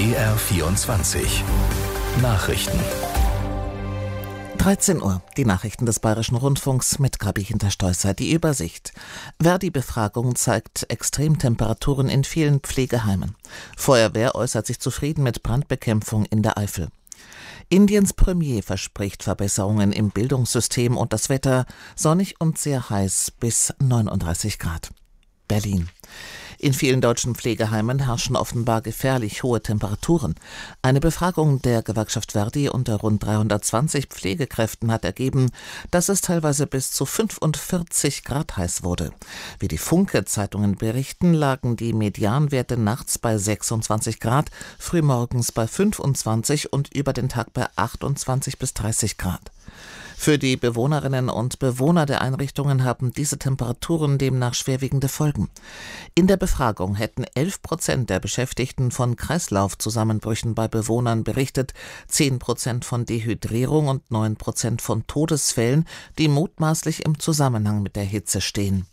BR24 Nachrichten. 13 Uhr, die Nachrichten des Bayerischen Rundfunks mit Gabi Hinterstoisser. Die Übersicht. Verdi-Befragung zeigt Extremtemperaturen in vielen Pflegeheimen. Feuerwehr äußert sich zufrieden mit Brandbekämpfung in der Eifel. Indiens Premier verspricht Verbesserungen im Bildungssystem und das Wetter sonnig und sehr heiß bis 39 Grad. Berlin. In vielen deutschen Pflegeheimen herrschen offenbar gefährlich hohe Temperaturen. Eine Befragung der Gewerkschaft Verdi unter rund 320 Pflegekräften hat ergeben, dass es teilweise bis zu 45 Grad heiß wurde. Wie die Funke-Zeitungen berichten, lagen die Medianwerte nachts bei 26 Grad, frühmorgens bei 25 und über den Tag bei 28 bis 30 Grad. Für die Bewohnerinnen und Bewohner der Einrichtungen haben diese Temperaturen demnach schwerwiegende Folgen. In der Befragung hätten 11% der Beschäftigten von Kreislaufzusammenbrüchen bei Bewohnern berichtet, 10% von Dehydrierung und 9% von Todesfällen, die mutmaßlich im Zusammenhang mit der Hitze stehen.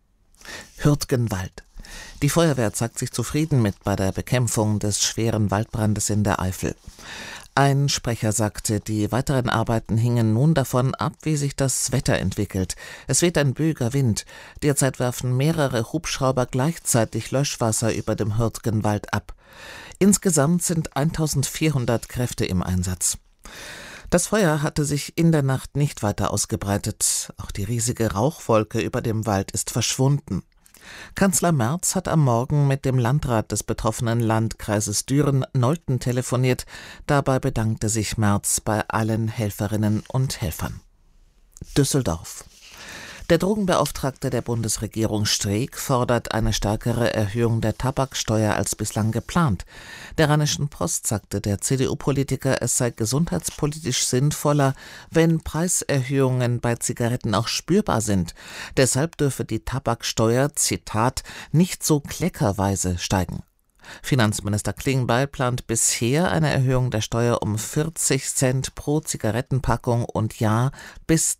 Hürtgenwald. Die Feuerwehr zeigt sich zufrieden mit bei der Bekämpfung des schweren Waldbrandes in der Eifel. Ein Sprecher sagte, die weiteren Arbeiten hingen nun davon ab, wie sich das Wetter entwickelt. Es weht ein böiger Wind. Derzeit werfen mehrere Hubschrauber gleichzeitig Löschwasser über dem Hürtgenwald ab. Insgesamt sind 1400 Kräfte im Einsatz. Das Feuer hatte sich in der Nacht nicht weiter ausgebreitet. Auch die riesige Rauchwolke über dem Wald ist verschwunden. Kanzler Merz hat am Morgen mit dem Landrat des betroffenen Landkreises Düren-Nolten telefoniert. Dabei bedankte sich Merz bei allen Helferinnen und Helfern. Düsseldorf. Der Drogenbeauftragte der Bundesregierung Streeck fordert eine stärkere Erhöhung der Tabaksteuer als bislang geplant. Der Rheinischen Post sagte der CDU-Politiker, es sei gesundheitspolitisch sinnvoller, wenn Preiserhöhungen bei Zigaretten auch spürbar sind. Deshalb dürfe die Tabaksteuer, Zitat, nicht so kleckerweise steigen. Finanzminister Klingbeil plant bisher eine Erhöhung der Steuer um 40 Cent pro Zigarettenpackung und Jahr bis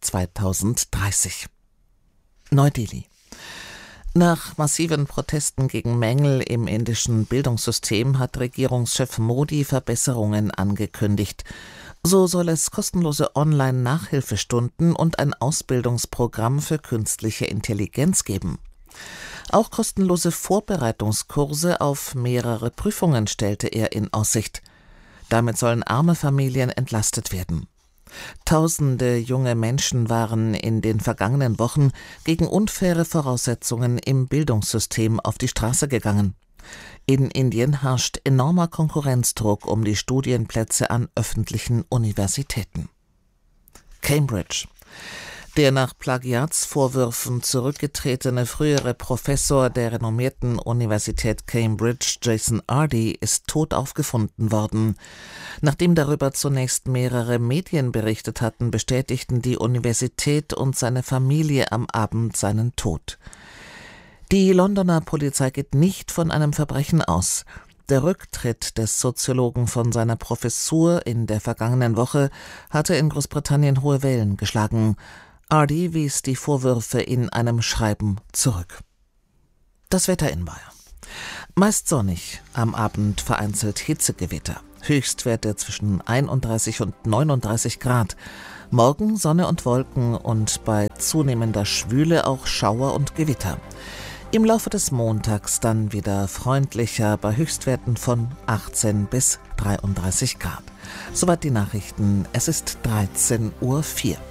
2030. Neu-Delhi. Nach massiven Protesten gegen Mängel im indischen Bildungssystem hat Regierungschef Modi Verbesserungen angekündigt. So soll es kostenlose Online-Nachhilfestunden und ein Ausbildungsprogramm für künstliche Intelligenz geben. Auch kostenlose Vorbereitungskurse auf mehrere Prüfungen stellte er in Aussicht. Damit sollen arme Familien entlastet werden. Tausende junge Menschen waren in den vergangenen Wochen gegen unfaire Voraussetzungen im Bildungssystem auf die Straße gegangen. In Indien herrscht enormer Konkurrenzdruck um die Studienplätze an öffentlichen Universitäten. Cambridge. Der nach Plagiatsvorwürfen zurückgetretene frühere Professor der renommierten Universität Cambridge, Jason Ardy, ist tot aufgefunden worden. Nachdem darüber zunächst mehrere Medien berichtet hatten, bestätigten die Universität und seine Familie am Abend seinen Tod. Die Londoner Polizei geht nicht von einem Verbrechen aus. Der Rücktritt des Soziologen von seiner Professur in der vergangenen Woche hatte in Großbritannien hohe Wellen geschlagen. Ardy wies die Vorwürfe in einem Schreiben zurück. Das Wetter in Bayern. Meist sonnig, am Abend vereinzelt Hitzegewitter. Höchstwerte zwischen 31 und 39 Grad. Morgen Sonne und Wolken und bei zunehmender Schwüle auch Schauer und Gewitter. Im Laufe des Montags dann wieder freundlicher bei Höchstwerten von 18 bis 33 Grad. Soweit die Nachrichten. Es ist 13:04 Uhr.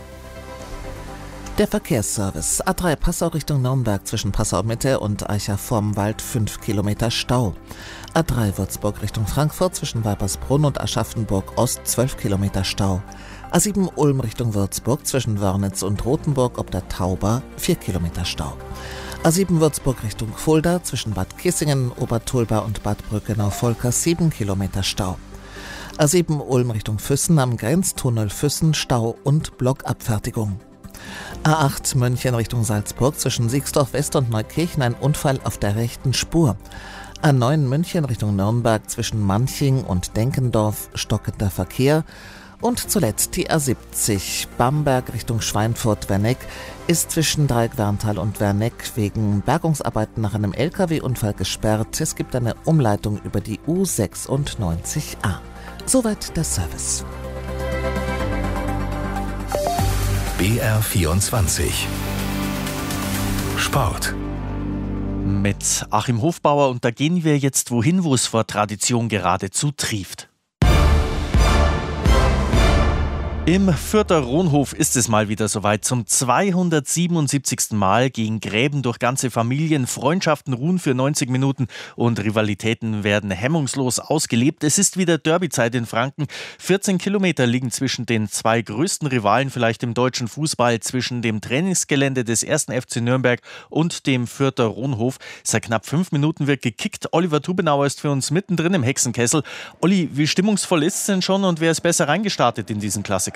Der Verkehrsservice. A3 Passau Richtung Nürnberg zwischen Passau Mitte und Aicha vorm Wald 5 Kilometer Stau. A3 Würzburg Richtung Frankfurt zwischen Weipersbrunn und Aschaffenburg Ost 12 Kilometer Stau. A7 Ulm Richtung Würzburg zwischen Wörnitz und Rothenburg ob der Tauber 4 Kilometer Stau. A7 Würzburg Richtung Fulda zwischen Bad Kissingen, Obertulba und Bad Brückenau-Volkers 7 Kilometer Stau. A7 Ulm Richtung Füssen am Grenztunnel Füssen Stau und Blockabfertigung. A8 München Richtung Salzburg zwischen Siegsdorf West und Neukirchen ein Unfall auf der rechten Spur. A9 München Richtung Nürnberg zwischen Manching und Denkendorf stockender Verkehr Und zuletzt die A70 Bamberg Richtung Schweinfurt-Werneck ist zwischen Dreieck-Werntal und Werneck wegen Bergungsarbeiten nach einem LKW-Unfall gesperrt. Es gibt eine Umleitung über die U96a. Soweit der Service. BR24 Sport. Mit Achim Hofbauer, und da gehen wir jetzt wohin, wo es vor Tradition geradezu trieft. Im Fürther Ronhof ist es mal wieder soweit. Zum 277. Mal gehen Gräben durch ganze Familien, Freundschaften ruhen für 90 Minuten und Rivalitäten werden hemmungslos ausgelebt. Es ist wieder Derbyzeit in Franken. 14 Kilometer liegen zwischen den zwei größten Rivalen vielleicht im deutschen Fußball, zwischen dem Trainingsgelände des 1. FC Nürnberg und dem Fürther Ronhof. Seit knapp 5 Minuten wird gekickt. Oliver Tubenauer ist für uns mittendrin im Hexenkessel. Olli, wie stimmungsvoll ist es denn schon und wer ist besser reingestartet in diesen Klassiker?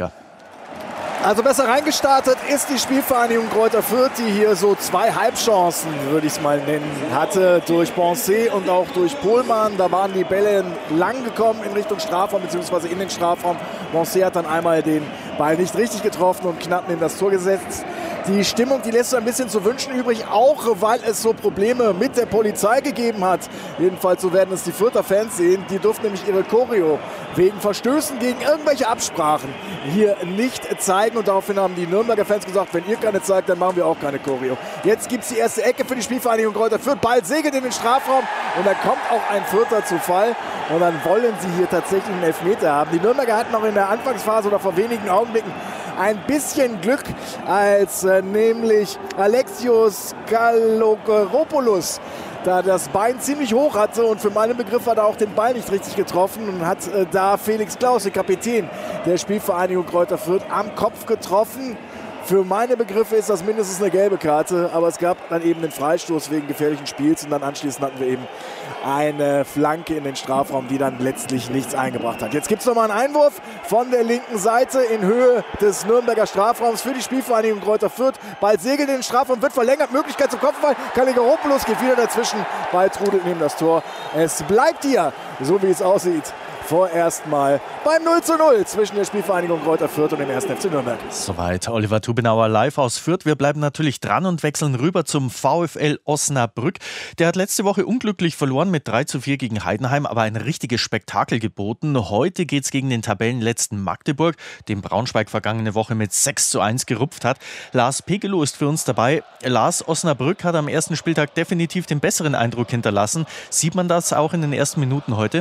Also besser reingestartet ist die Spielvereinigung Greuther Fürth, die hier so 2 Halbchancen, würde ich es mal nennen, hatte durch Bonset und auch durch Pohlmann. Da waren die Bälle lang gekommen in Richtung Strafraum bzw. in den Strafraum. Bonset hat dann einmal den Ball nicht richtig getroffen und knapp neben das Tor gesetzt. Die Stimmung, die lässt so ein bisschen zu wünschen übrig, auch weil es so Probleme mit der Polizei gegeben hat. Jedenfalls, so werden es die Fürther Fans sehen. Die durften nämlich ihre Choreo wegen Verstößen gegen irgendwelche Absprachen hier nicht zeigen. Und daraufhin haben die Nürnberger Fans gesagt, wenn ihr keine zeigt, dann machen wir auch keine Choreo. Jetzt gibt es die erste Ecke für die Spielvereinigung Greuther Fürth. Ball segelt in den Strafraum und da kommt auch ein Vierter zu Fall. Und dann wollen sie hier tatsächlich einen Elfmeter haben. Die Nürnberger hatten noch in der Anfangsphase oder vor wenigen Augenblicken ein bisschen Glück, als nämlich Alexios Kalogeropoulos da das Bein ziemlich hoch hatte und für meine Begriffe hat er auch den Ball nicht richtig getroffen und hat da Felix Klaus, der Kapitän der Spielvereinigung Greuther Fürth, am Kopf getroffen. Für meine Begriffe ist das mindestens eine gelbe Karte, aber es gab dann eben den Freistoß wegen gefährlichen Spiels und dann anschließend hatten wir eben eine Flanke in den Strafraum, die dann letztlich nichts eingebracht hat. Jetzt gibt es nochmal einen Einwurf von der linken Seite in Höhe des Nürnberger Strafraums für die Spielvereinigung Greuther Fürth. Ball segelt in den Strafraum, wird verlängert, Möglichkeit zum Kopfball. Kalogeropoulos geht wieder dazwischen, Ball trudelt neben das Tor. Es bleibt hier, so wie es aussieht, vorerst mal beim 0:0 zwischen der Spielvereinigung Greuther Fürth und dem 1. FC Nürnberg. Soweit Oliver Tubenauer live aus Fürth. Wir bleiben natürlich dran und wechseln rüber zum VfL Osnabrück. Der hat letzte Woche unglücklich verloren mit 3:4 gegen Heidenheim, aber ein richtiges Spektakel geboten. Heute geht es gegen den Tabellenletzten Magdeburg, dem Braunschweig vergangene Woche mit 6:1 gerupft hat. Lars Pegelow ist für uns dabei. Lars, Osnabrück hat am ersten Spieltag definitiv den besseren Eindruck hinterlassen. Sieht man das auch in den ersten Minuten heute?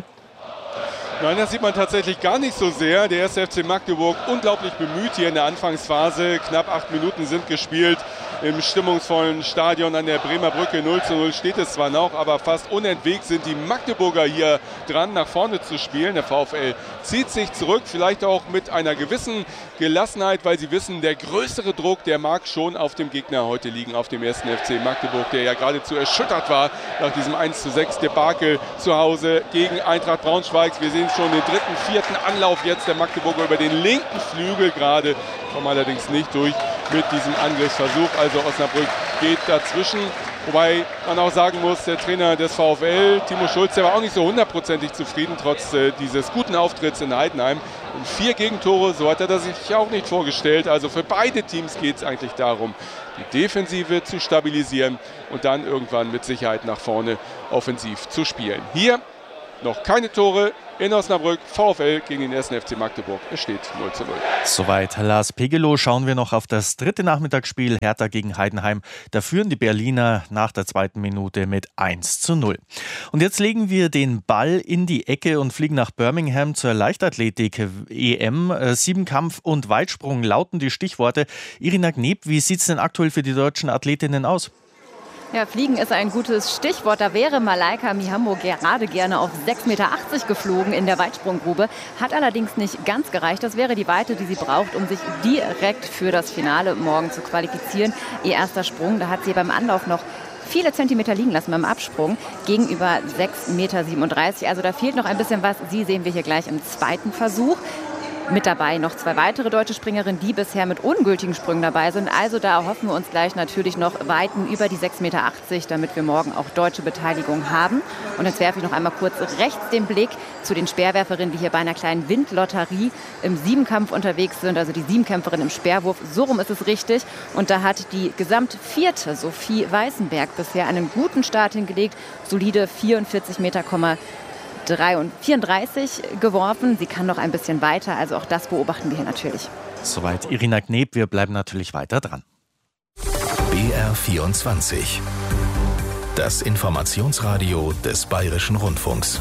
Nein, das sieht man tatsächlich gar nicht so sehr. Der 1. FC Magdeburg unglaublich bemüht hier in der Anfangsphase. Knapp 8 Minuten sind gespielt. Im stimmungsvollen Stadion an der Bremer Brücke 0:0 steht es zwar noch, aber fast unentwegt sind die Magdeburger hier dran, nach vorne zu spielen. Der VfL zieht sich zurück, vielleicht auch mit einer gewissen Gelassenheit, weil sie wissen, der größere Druck, der mag schon auf dem Gegner heute liegen, auf dem 1. FC Magdeburg, der ja geradezu erschüttert war nach diesem 1:6 Debakel zu Hause gegen Eintracht Braunschweig. Wir sehen schon den 3., 4. Anlauf jetzt der Magdeburger über den linken Flügel gerade, kommen allerdings nicht durch mit diesem Angriffsversuch. Also Osnabrück geht dazwischen. Wobei man auch sagen muss, der Trainer des VfL, Timo Schulz, der war auch nicht so hundertprozentig zufrieden, trotz dieses guten Auftritts in Heidenheim. Und 4 Gegentore, so hat er das sich auch nicht vorgestellt. Also für beide Teams geht es eigentlich darum, die Defensive zu stabilisieren und dann irgendwann mit Sicherheit nach vorne offensiv zu spielen. Hier noch keine Tore in Osnabrück. VfL gegen den 1. FC Magdeburg. Es steht 0:0. Soweit Lars Pegelow. Schauen wir noch auf das dritte Nachmittagsspiel. Hertha gegen Heidenheim. Da führen die Berliner nach der 2. Minute mit 1:0. Und jetzt legen wir den Ball in die Ecke und fliegen nach Birmingham zur Leichtathletik-EM. Siebenkampf und Weitsprung lauten die Stichworte. Irina Gneb, wie sieht es denn aktuell für die deutschen Athletinnen aus? Ja, Fliegen ist ein gutes Stichwort. Da wäre Malaika Mihambo gerade gerne auf 6,80 Meter geflogen in der Weitsprunggrube. Hat allerdings nicht ganz gereicht. Das wäre die Weite, die sie braucht, um sich direkt für das Finale morgen zu qualifizieren. Ihr erster Sprung, da hat sie beim Anlauf noch viele Zentimeter liegen lassen beim Absprung gegenüber 6,37 Meter. Also da fehlt noch ein bisschen was. Sie sehen wir hier gleich im zweiten Versuch. mit dabei noch 2 weitere deutsche Springerinnen, die bisher mit ungültigen Sprüngen dabei sind. Also da erhoffen wir uns gleich natürlich noch Weiten über die 6,80 Meter, damit wir morgen auch deutsche Beteiligung haben. Und jetzt werfe ich noch einmal kurz rechts den Blick zu den Speerwerferinnen, die hier bei einer kleinen Windlotterie im Siebenkampf unterwegs sind. Also die Siebenkämpferin im Speerwurf, so rum ist es richtig. Und da hat die Gesamtvierte Sophie Weißenberg bisher einen guten Start hingelegt. Solide 44,34 Meter geworfen. Sie kann noch ein bisschen weiter, also auch das beobachten wir hier natürlich. Soweit Irina Kneb, wir bleiben natürlich weiter dran. BR24. Das Informationsradio des Bayerischen Rundfunks.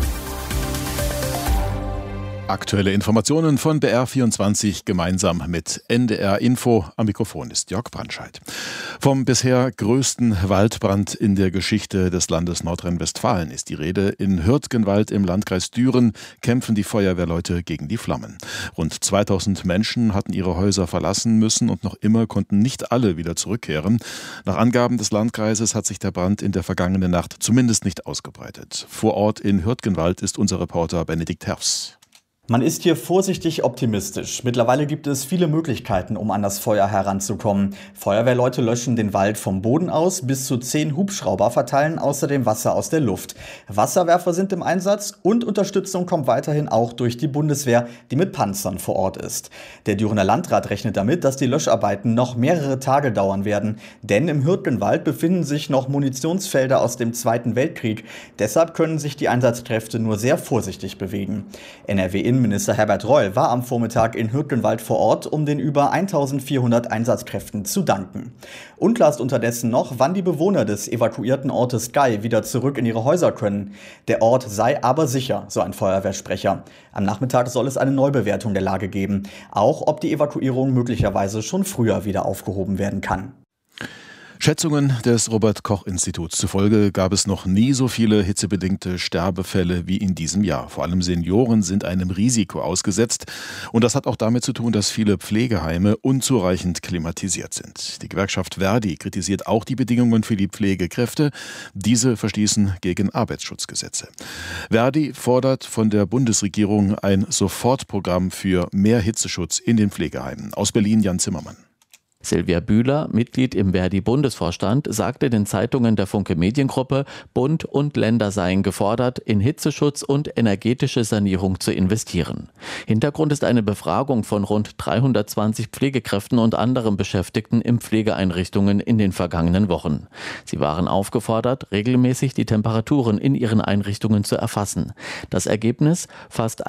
Aktuelle Informationen von BR24 gemeinsam mit NDR Info. Am Mikrofon ist Jörg Brandscheid. Vom bisher größten Waldbrand in der Geschichte des Landes Nordrhein-Westfalen ist die Rede. In Hürtgenwald im Landkreis Düren kämpfen die Feuerwehrleute gegen die Flammen. Rund 2000 Menschen hatten ihre Häuser verlassen müssen und noch immer konnten nicht alle wieder zurückkehren. Nach Angaben des Landkreises hat sich der Brand in der vergangenen Nacht zumindest nicht ausgebreitet. Vor Ort in Hürtgenwald ist unser Reporter Benedikt Herfs. Man ist hier vorsichtig optimistisch. Mittlerweile gibt es viele Möglichkeiten, um an das Feuer heranzukommen. Feuerwehrleute löschen den Wald vom Boden aus, bis zu 10 Hubschrauber verteilen außerdem Wasser aus der Luft. Wasserwerfer sind im Einsatz und Unterstützung kommt weiterhin auch durch die Bundeswehr, die mit Panzern vor Ort ist. Der Dürener Landrat rechnet damit, dass die Löscharbeiten noch mehrere Tage dauern werden. Denn im Hürtgenwald befinden sich noch Munitionsfelder aus dem Zweiten Weltkrieg. Deshalb können sich die Einsatzkräfte nur sehr vorsichtig bewegen. NRW-Innenminister Herbert Reul war am Vormittag in Hürtgenwald vor Ort, um den über 1400 Einsatzkräften zu danken. Unklar ist unterdessen noch, wann die Bewohner des evakuierten Ortes Gey wieder zurück in ihre Häuser können. Der Ort sei aber sicher, so ein Feuerwehrsprecher. Am Nachmittag soll es eine Neubewertung der Lage geben. Auch ob die Evakuierung möglicherweise schon früher wieder aufgehoben werden kann. Schätzungen des Robert-Koch-Instituts zufolge gab es noch nie so viele hitzebedingte Sterbefälle wie in diesem Jahr. Vor allem Senioren sind einem Risiko ausgesetzt. Und das hat auch damit zu tun, dass viele Pflegeheime unzureichend klimatisiert sind. Die Gewerkschaft Verdi kritisiert auch die Bedingungen für die Pflegekräfte. Diese verstießen gegen Arbeitsschutzgesetze. Verdi fordert von der Bundesregierung ein Sofortprogramm für mehr Hitzeschutz in den Pflegeheimen. Aus Berlin Jan Zimmermann. Silvia Bühler, Mitglied im Verdi-Bundesvorstand, sagte den Zeitungen der Funke Mediengruppe, Bund und Länder seien gefordert, in Hitzeschutz und energetische Sanierung zu investieren. Hintergrund ist eine Befragung von rund 320 Pflegekräften und anderen Beschäftigten in Pflegeeinrichtungen in den vergangenen Wochen. Sie waren aufgefordert, regelmäßig die Temperaturen in ihren Einrichtungen zu erfassen. Das Ergebnis: Fast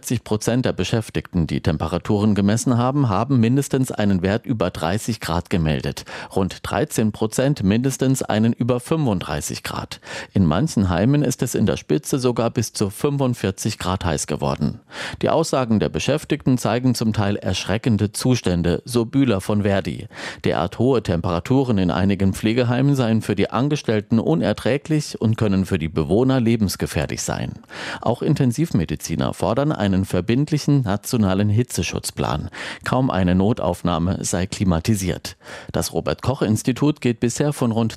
41% der Beschäftigten, die Temperaturen gemessen haben, haben mindestens einen Wert über 30 Grad gemeldet. Rund 13% mindestens einen über 35 Grad. In manchen Heimen ist es in der Spitze sogar bis zu 45 Grad heiß geworden. Die Aussagen der Beschäftigten zeigen zum Teil erschreckende Zustände, so Bühler von Verdi. Derart hohe Temperaturen in einigen Pflegeheimen seien für die Angestellten unerträglich und können für die Bewohner lebensgefährlich sein. Auch Intensivmediziner fordern einen verbindlichen nationalen Hitzeschutzplan. Kaum eine Notaufnahme sei klimatisiert. Das Robert-Koch-Institut geht bisher von rund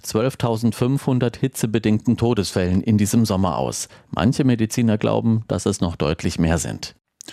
12.500 hitzebedingten Todesfällen in diesem Sommer aus. Manche Mediziner glauben, dass es noch deutlich mehr sind.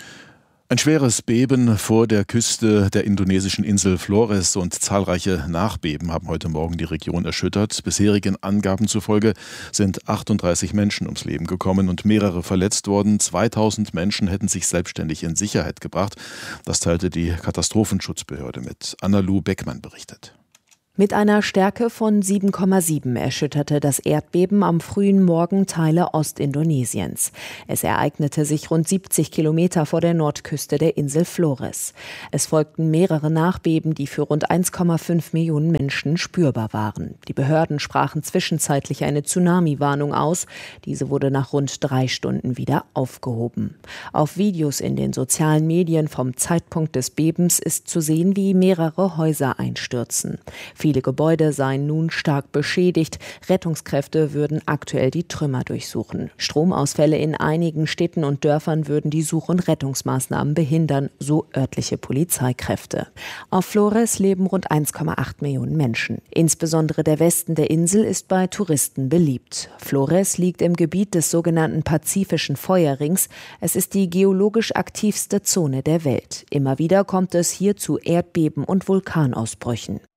Ein schweres Beben vor der Küste der indonesischen Insel Flores und zahlreiche Nachbeben haben heute Morgen die Region erschüttert. Bisherigen Angaben zufolge sind 38 Menschen ums Leben gekommen und mehrere verletzt worden. 2000 Menschen hätten sich selbstständig in Sicherheit gebracht. Das teilte die Katastrophenschutzbehörde mit. Anna-Lu Beckmann berichtet. Mit einer Stärke von 7,7 erschütterte das Erdbeben am frühen Morgen Teile Ostindonesiens. Es ereignete sich rund 70 Kilometer vor der Nordküste der Insel Flores. Es folgten mehrere Nachbeben, die für rund 1,5 Millionen Menschen spürbar waren. Die Behörden sprachen zwischenzeitlich eine Tsunami-Warnung aus. Diese wurde nach rund 3 Stunden wieder aufgehoben. Auf Videos in den sozialen Medien vom Zeitpunkt des Bebens ist zu sehen, wie mehrere Häuser einstürzen. Viele Gebäude seien nun stark beschädigt. Rettungskräfte würden aktuell die Trümmer durchsuchen. Stromausfälle in einigen Städten und Dörfern würden die Such- und Rettungsmaßnahmen behindern, so örtliche Polizeikräfte. Auf Flores leben rund 1,8 Millionen Menschen. Insbesondere der Westen der Insel ist bei Touristen beliebt. Flores liegt im Gebiet des sogenannten Pazifischen Feuerrings. Es ist die geologisch aktivste Zone der Welt. Immer wieder kommt es hier zu Erdbeben und Vulkanausbrüchen.